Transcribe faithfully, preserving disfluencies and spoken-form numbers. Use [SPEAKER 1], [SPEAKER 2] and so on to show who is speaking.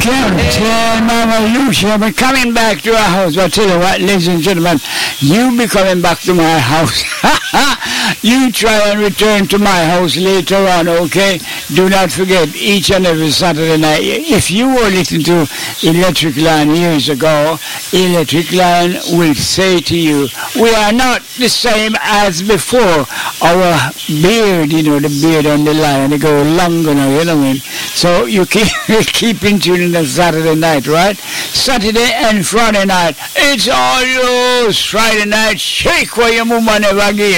[SPEAKER 1] Can't tell Mama Lucia, but coming back to our house. But tell you what, ladies and gentlemen, you be coming back to my house. You try and return to my house later on, okay? Do not forget, each and every Saturday night, if you were listening to Electric Lion years ago, Electric Lion will say to you, we are not the same as before. Our beard, you know, the beard on the lion, they go longer now, you know what I mean? So you keep, keep in tune on Saturday night, right? Saturday and Friday night, it's all yours. Friday night, shake where your mama never gave.